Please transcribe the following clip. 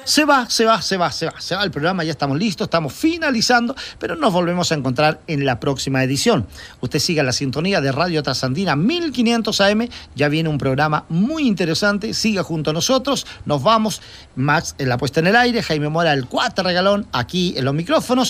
Se va el programa, ya estamos listos, estamos finalizando, pero nos volvemos a encontrar en la próxima edición. Usted siga la sintonía de Radio Trasandina 1500 AM, ya viene un programa muy interesante, siga junto a nosotros, nos vamos, Max en la puesta en el aire, Jaime Mora el cuate regalón aquí en los micrófonos.